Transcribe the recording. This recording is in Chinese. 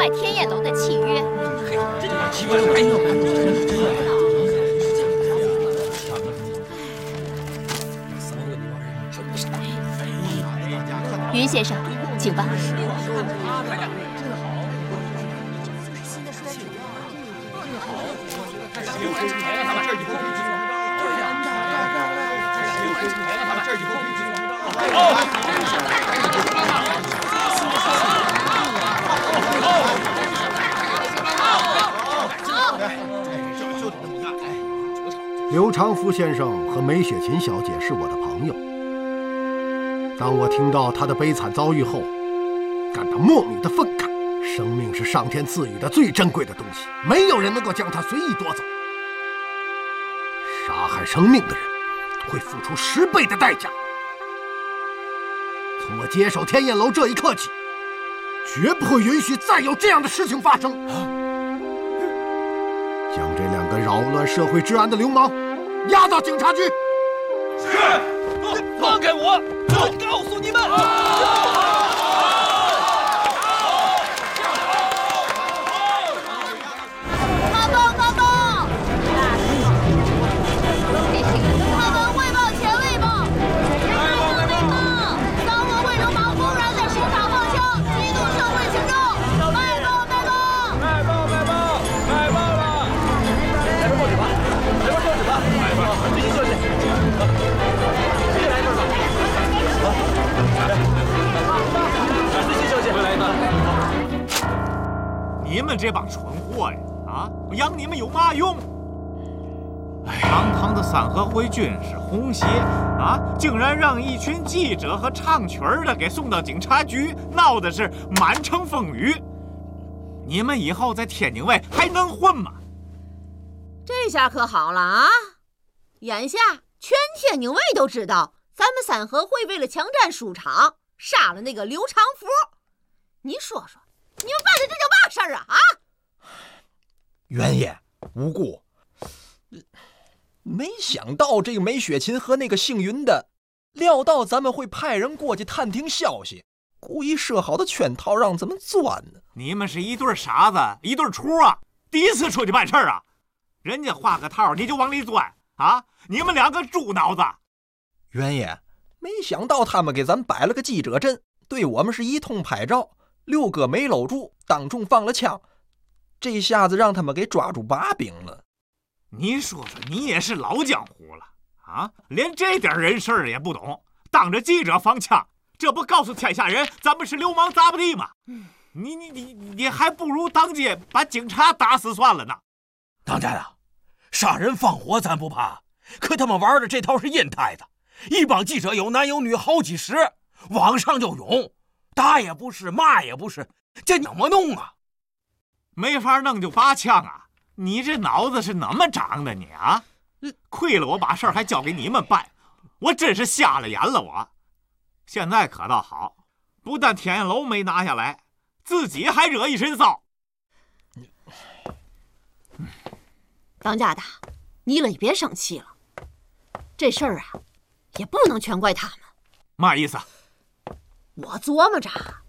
坏天焰楼的契约。 这就奇怪了。 云先生，请吧。 刘长福先生和梅雪琴小姐是我的朋友。当我听到她的悲惨遭遇后，感到莫名的愤慨。生命是上天赐予的最珍贵的东西，没有人能够将它随意夺走。杀害生命的人会付出10倍的代价。从我接手天焰楼这一刻起，绝不会允许再有这样的事情发生。将这2个扰乱社会治安的流氓押到警察局。 是，放开我！我告诉你们。 你们这帮蠢货呀！啊，我养你们有嘛用？堂堂的三合会军师红鞋啊，竟然让一群记者和唱曲的给送到警察局，闹的是满城风雨。你们以后在天津卫还能混吗？ 这下可好了啊！眼下全天津卫都知道，咱们三合会为了强占书场，杀了那个刘长福。你说说，你们办的这叫嘛事儿啊？啊！ 原爷无辜，没想到这个梅雪琴和那个姓云的，料到咱们会派人过去探听消息，故意设好的圈套让咱们钻呢。 你们是一对傻子，一对雏啊！第一次出去办事儿啊，人家画个套你就往里钻啊！你们2个猪脑子！ 原爷，没想到他们给咱摆了个记者阵，对我们是一通拍照，6个没搂住，当众放了枪，这下子让他们给抓住把柄了。 你说说，你也是老江湖了啊，连这点人事也不懂，当着记者放枪，这不告诉天下人咱们是流氓杂不地吗？你还不如当街把警察打死算了呢。 当然了，杀人放火咱不怕，可他们玩的这套是阴态的，一帮记者有男有女好几十，往上就涌，打也不是，骂也不是，这怎么弄啊？ 没法弄就拔枪啊！你这脑子是怎么长的你啊？亏了我把事儿还交给你们办，我真是瞎了眼了我。现在可倒好，不但天焰楼没拿下来，自己还惹一身骚。 当家的，你别生气了，这事儿啊，也不能全怪他们。 嘛意思？ 我琢磨着，